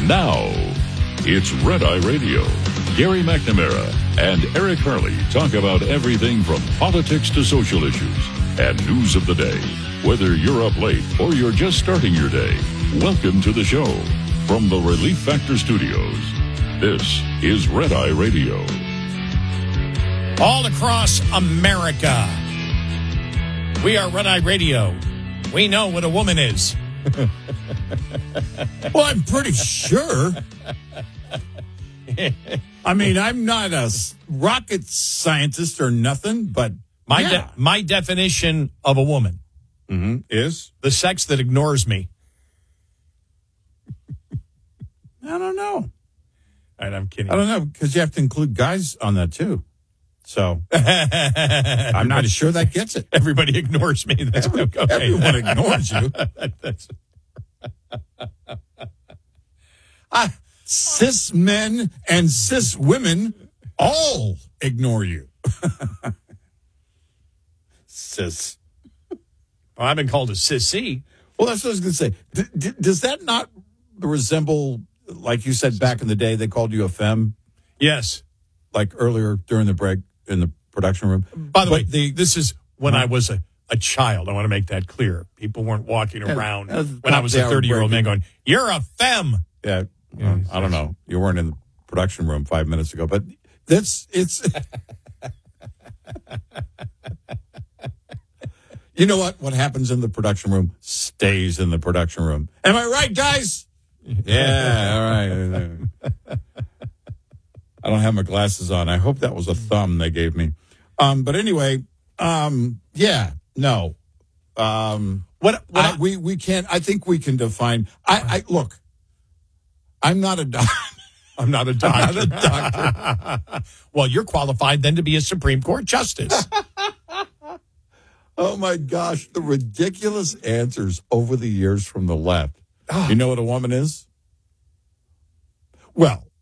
Now, it's Red Eye Radio. Gary McNamara and Eric Harley talk about everything from politics to social issues and news of the day. Whether you're up late or you're just starting your day, welcome to the show. From the Relief Factor Studios, this is Red Eye Radio. All across America, we are Red Eye Radio. We know what a woman is. Well, I'm pretty sure. I mean, I'm not a rocket scientist or nothing, but my definition of a woman is the sex that ignores me. I don't know. And I'm kidding. I don't know, because you have to include guys on that too. So I'm not sure that gets it. Everybody ignores me. That's okay. Everyone ignores you. Cis men and cis women all ignore you. Cis. Well, I've been called a sissy. Well, that's what I was going to say. Does that not resemble, like you said back in the day, they called you a femme? Yes. Like earlier during the break in the production room. By the way, this is when I was a child. I want to make that clear. People weren't walking around when I was a 30-year-old man going, "You're a femme." Yeah. I don't know. You weren't in the production room 5 minutes ago, but it's you know what? What happens in the production room stays in the production room. Am I right, guys? Yeah, all right. I don't have my glasses on. I hope that was a thumb they gave me. But anyway, yeah, no. We can't. I think we can define. I look. I'm not a doctor. I'm not a doctor. I'm not a doctor. Well, you're qualified then to be a Supreme Court justice. Oh my gosh, the ridiculous answers over the years from the left. You know what a woman is? Well,